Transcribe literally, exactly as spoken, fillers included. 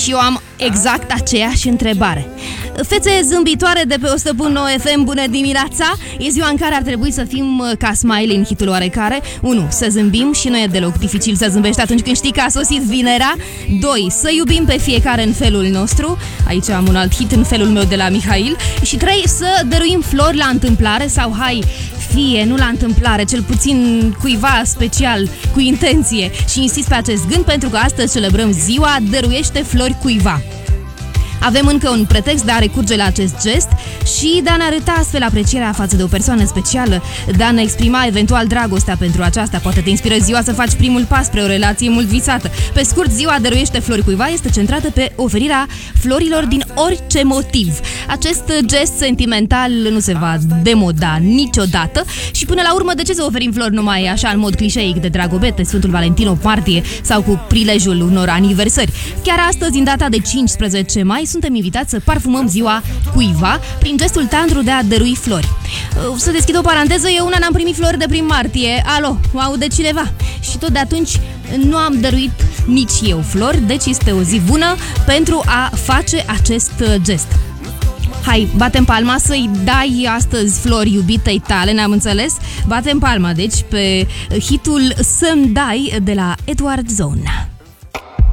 Și eu am exact aceeași întrebare. Fețe zâmbitoare de pe o sută punct nouă F M, bună dimineața! E ziua în care ar trebui să fim ca Smiley în hitul oarecare. unu. Să zâmbim și nu e deloc dificil să zâmbești atunci când știi că a sosit vinerea. doi. Să iubim pe fiecare în felul nostru. Aici am un alt hit în felul meu de la Mihail. Și trei. Să dăruim flori la întâmplare sau hai, fie, nu la întâmplare, cel puțin cuiva special, cu intenție. Și insist pe acest gând pentru că astăzi celebrăm ziua Dăruiește flori cuiva. Avem încă un pretext de a recurge la acest gest și de a ne arăta astfel aprecierea față de o persoană specială, de a ne exprima eventual dragostea pentru aceasta. Poate te inspiră ziua să faci primul pas spre o relație mult visată. Pe scurt, ziua Dăruiește flori cuiva este centrată pe oferirea florilor din orice motiv. Acest gest sentimental nu se va demoda niciodată și până la urmă, de ce să oferim flori numai așa în mod clișeic de dragobete, Sfântul Valentin, o martie sau cu prilejul unor aniversări? Chiar astăzi, în data de cincisprezece mai, suntem invitați să parfumăm ziua cuiva prin gestul tandru de a dărui flori. Să deschid o paranteză, eu una n-am primit flori de prin martie. Alo, mă aude cineva? Și tot de atunci nu am dăruit nici eu flori, deci este o zi bună pentru a face acest gest. Hai, batem palma să-i dai astăzi flori iubitei tale, ne-am înțeles? Batem palma, deci, pe hitul Să-mi dai de la Edward Zone.